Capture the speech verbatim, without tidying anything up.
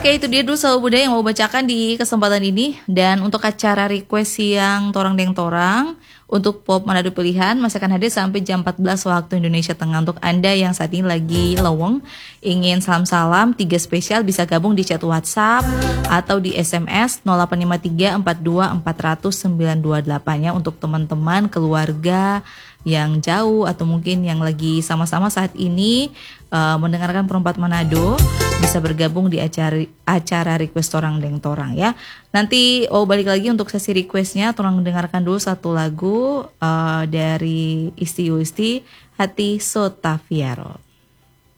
Oke, itu dia dulu Sahabat Budaya yang mau bacakan di kesempatan ini. Dan untuk acara request yang Torang Deng Torang untuk Pop Manado Pilihan masih akan hadir sampai jam empat belas waktu Indonesia Tengah. Untuk Anda yang saat ini lagi lowong, ingin salam-salam tiga spesial, bisa gabung di chat WhatsApp atau di S M S nol delapan lima tiga empat dua empat nol nol sembilan dua delapan ya, untuk teman-teman keluarga yang jauh atau mungkin yang lagi sama-sama saat ini uh, mendengarkan Perempat Manado, bisa bergabung di acara acara request Torang Deng Torang ya. Nanti oh balik lagi untuk sesi requestnya, Torang dengarkan dulu satu lagu uh, dari Isti Usti, Hati Sotaviaro.